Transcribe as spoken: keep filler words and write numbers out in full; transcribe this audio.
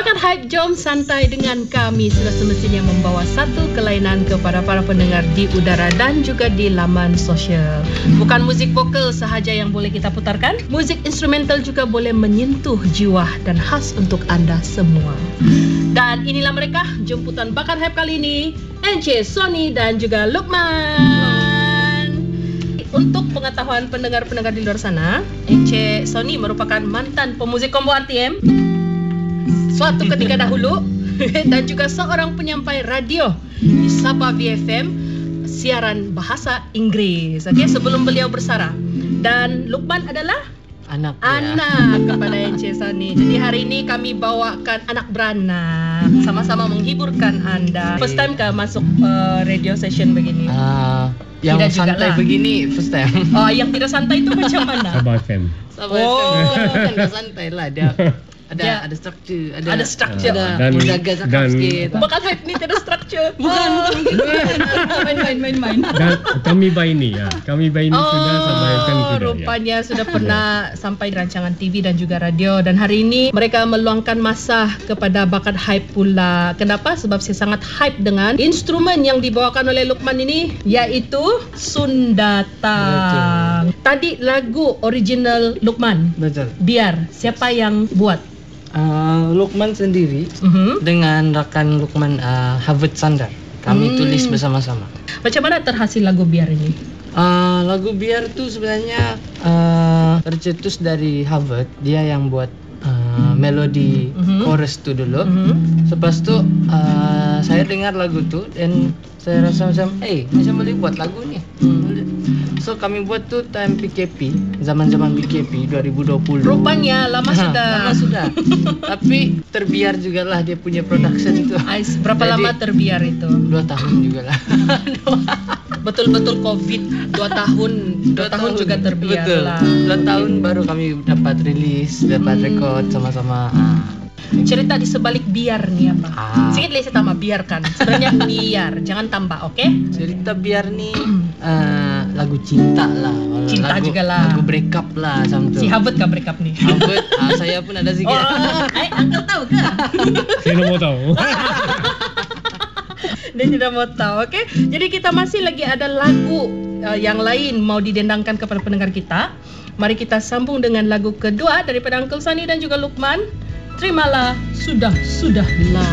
Bakat Hype, jom santai dengan kami. Sudah semestinya membawa satu kelainan kepada para pendengar di udara dan juga di laman sosial. Bukan muzik vokal sahaja yang boleh kita putarkan, muzik instrumental juga boleh menyentuh jiwa dan khas untuk anda semua. Dan inilah mereka, jemputan Bakat Hype kali ini, Encik Sony dan juga Luqman. Untuk pengetahuan pendengar-pendengar di luar sana, Encik Sony merupakan mantan pemuzik combo R T M suatu ketika dahulu dan juga seorang penyampai radio di Sabah V F M siaran bahasa Inggeris. Okey, sebelum beliau bersara. Dan Luqman adalah anak anak kepada Encik Sony. Jadi hari ini kami bawakan anak beranak, sama-sama menghiburkan anda. First time kah masuk uh, radio session begini? Uh, yang tidak santai begini first time. Oh, yang tidak santai itu macam mana? Sabah F M. Sabah Oh. F M kan tak santai lah dia. Ada Ya. ada struktur, ada Ada struktur. ada Dan- menjaga cakap dan- sikit. Bakat Hype ni tidak struktur. Bukan, Oh. bukan. main main main main. Dan kami Baini ya. Kami Baini sudah Sabah F M Oh, sudah. rupanya sudah pernah sampai di rancangan T V dan juga radio. Dan hari ini mereka meluangkan masa kepada Bakat Hype pula. Kenapa? Sebab saya sangat hype dengan instrumen yang dibawakan oleh Luqman ini, iaitu Sundatang. Tadi lagu original Luqman, Betul. Biar. Siapa yang buat? Uh, Luqman sendiri Uh-huh. dengan rakan Luqman uh, Harvard Sandar. Kami Hmm. tulis bersama-sama. Macam mana terhasil lagu Biar ini? Uh, lagu Biar tu sebenarnya uh, tercetus dari Harvard. Dia yang buat uh, melodi Mhm. chorus tu dulu. Uh-huh. Lepas tu uh, saya dengar lagu tu dan saya rasa macam, eh macam boleh buat lagu ni. Hmm. So kami buat tu time P K P, zaman-zaman P K P dua ribu dua puluh. Rupanya lama Ha, sudah. Lama sudah. Tapi terbiar jugalah dia punya production tu. Ais, berapa Jadi, lama terbiar itu? Dua tahun jugalah. Betul-betul COVID dua tahun, dua tahun juga terbiar Betul. lah. Dua tahun baru kami dapat rilis, dapat Hmm. record sama-sama. Ah. Cerita di sebalik Biar ni apa? Ah. Sikit lagi saya tambah, biarkan. Sebenarnya Biar, jangan tambah, okey? Cerita Biar ni uh, lagu cinta lah. Cinta lagu, jugalah. Lagu break up lah macam tu. Si Harvard kah break up ni? Harvard, ah, saya pun ada sikit. Oh, eh, uncle tahu ke? Saya nak mau tahu. Dia tidak mau tahu, okey? Jadi kita masih lagi ada lagu uh, yang lain mau didendangkan kepada pendengar kita. Mari kita sambung dengan lagu kedua daripada Uncle Sani dan juga Luqman. Terimalah Sudah Sudahlah.